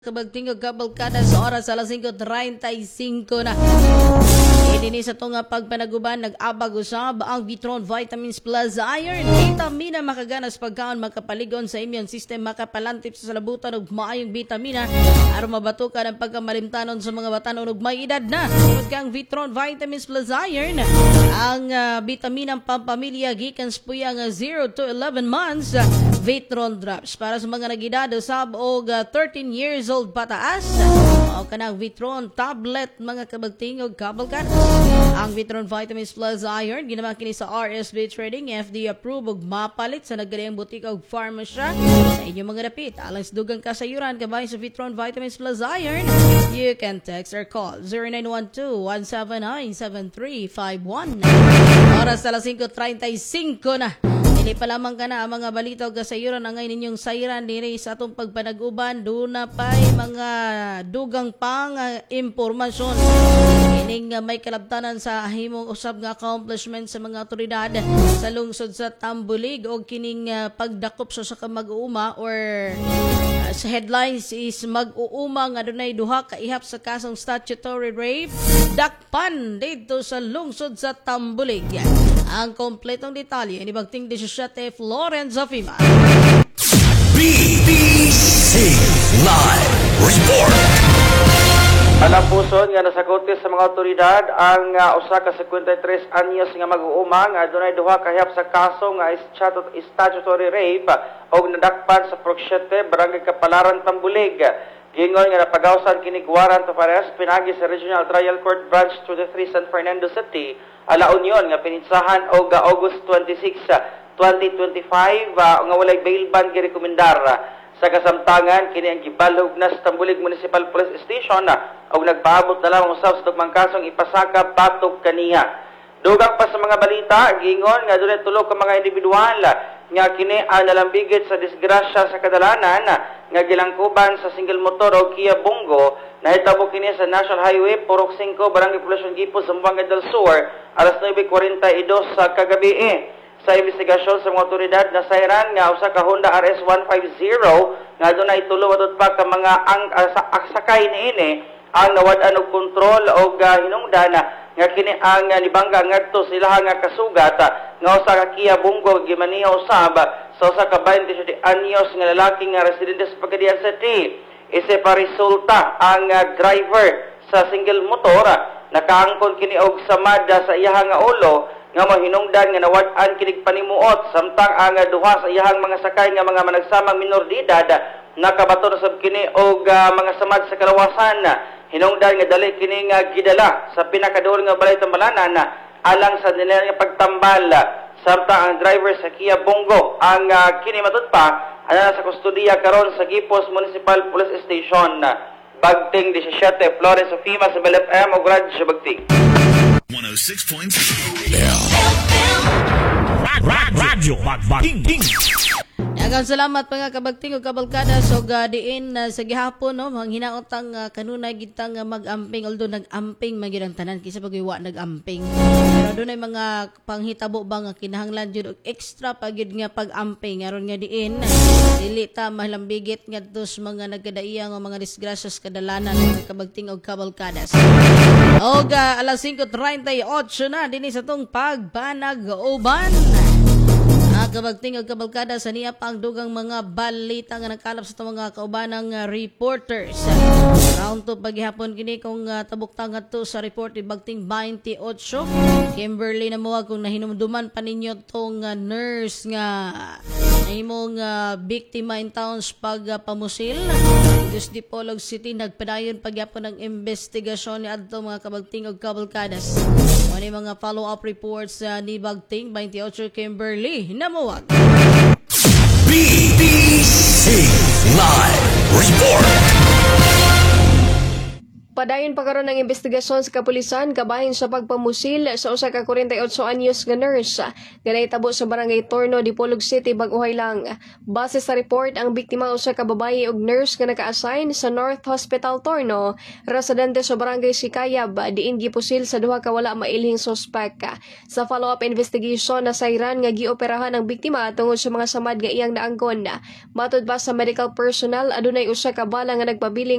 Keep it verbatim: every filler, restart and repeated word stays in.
Kabagting kabalkada sa oras alas singko treinta y cinco na. Ini sa itong pagpanaguban, nag-abag usab ang Vitron Vitamins Plus Iron. Vitamina makaganas pagkaon, makapaligon sa immune system, makapalantip sa salabutan ug maayong vitamina aron mabatukan ang pagkamalimtanon sa mga batanon ug may edad na. Tungod kang Vitron Vitamins Plus Iron, ang uh, vitaminang pampamilya gikan sa puyang zero to eleven months. Vitron Drops para sa mga nag-edad usab og uh, thirteen years old pataas. O kanang Vitron tablet mga kabagting og kabalkan. Ang Vitron Vitamins Plus Iron ginawa kini sa R S B Trading, F D A approved ug mapalit sa nagkadayang butika ug pharmacy sa inyong mga dapit. Alang sa dugang kasayuran kabay sa Vitron Vitamins Plus Iron, you can text or call zero nine one two, one seven nine, seven three five one. Oras alas singko treinta y cinco na. Hindi pa lamang ka na ang mga balita o kasayuran ang ngayon ninyong sayran diri sa atong pagpanag-uban. Doon na pa'y mga dugang pang uh, impormasyon. Ining uh, may kalabtanan sa himong usab nga accomplishment sa mga otoridad sa lungsod sa Tambulig o kining uh, pagdakop sa sa mag-uuma or uh, sa headlines is mag-uuma nga dunay duha ka ihap sa kasong statutory rape dakpan dito sa lungsod sa Tambulig. Ang kompletong detalye ni Bagting de Chef Florence Zafima. B B C Live Report. Alam puson nga nasakote sa mga otoridad ang uh, usa ka fifty-three anyos nga mag-uumang adunay duha ka hiyap sa kaso nga statutory rape og nadakpan sa Proxete, Barangay Kapalaran, Tambulig. Gingon nga napagawsan kini warrant of arrest pinagi sa Regional Trial Court Branch twenty-three San Fernando City, ala Union nga pinitsahan og uh, August twenty-sixth, twenty twenty-five uh, nga walay bail ban girekomendar. Sa kasamtangan kini ang gibalog na sa Tambulig Municipal Police Station uh, og nagpaabot na lamang usab sa tugmang kasong ipasaka batok kaniya. Dugang pa sa mga balita, gingon nga dunay tulo ka mga individual nga kini ang nalambigit sa disgrasya sa kadalanan nga gilangkuban sa single motor o Kia Bungo. Nahitabo kini sa National Highway Purok five, Barangay Poblacion Gipo, Zamboanga del Sur, alas nine forty-two sa kagabi. Sa investigasyon sa mga otoridad na sayran nga usa ka Honda R S one fifty nga dunay tulo adto pa ka mga ang uh, sakay niini ang nawad-an og kontrol og uh, hinungdan nga kini ang uh, nibangga ngadto sila nga kasugat nga usa ka Kia Bungo gimaniho usab sa usa ka twenty-seven anyos nga lalaki nga residente sa Pagadian City. Ise pa resulta ang uh, driver sa single motor uh, nakaangkon kini og samad sa iyahang nga ulo nga mahinungdan nga nawad-an kinig panimuot samtang ang uh, duha sa iyahang mga sakay nga mga managsamang minor de edad nakabato na sab kini og uh, mga samad sa kalawasan. Hinungdan nga dali kini nga gidala sa pinakaduol nga balay tambalanan alang sa nila nga pagtambal samtang ang driver sa Kia Bungo ang uh, kini matud pa ana sa kustudiya karon sa Gipos Municipal Police Station. Bagting seventeen Flores Zafima sa Bel F M og Radyo Bagting one oh six point three Radyo Bagting. Daghang salamat mga kabagting ug kabalkada so uh, diin uh, sa gihapon no ang hinaotang uh, kanunay gitang uh, mag-amping although nag-amping magyud ang tanan kisa pagwa nag-amping pero dunay mga panghitabo ba nga kinahanglan jud og extra pagyud nga pag-amping aron nga diin dili ta mahlambigit ngadto sa mga nagkadaiya nga mga disgrasya sa kadalanan mga kabagting ug kabalkadas. Og uh, alas singko treinta y ocho na dinhi sa tong pagpanag-uban. Kabagting og kabalkada sa niya pang dugang mga balita nga nagkalap sa mga kaubanang uh, reporters. Round to paghihapon kini kung uh, tabuktang ngadto sa report ni Bagting twenty-eight. Kimberly na muwag kung nahinumduman pa ninyo tong uh, nurse nga nahimong uh, biktima in towns pag uh, pamusil. Diyos di Polog City nagpadayon paghihapon ng investigasyon ni adto mga kabagting og kabalkadas. Ano mga follow-up reports uh, ni Bagting twenty-eight Kimberly na muwag. B B C Live Report. Padayon pa karon ang investigasyon sa kapulisan kabahin sa pagpamusil sa usa ka forty-eight anyos nga nurse nga nahitabo sa barangay Torno, Dipolog City, Baguhay lang. Base sa report, ang biktima usa ka babaye ug nurse nga naka-assign sa North Hospital Torno, residente sa barangay Sikayab, diin gipusil sa duha ka wala mailhing suspek. Sa follow-up investigation, nasayran nga gioperahan ang biktima tungod sa mga samad nga iyang naangkon. Matud pa sa medical personnel, adunay usa ka bala nga nagpabiling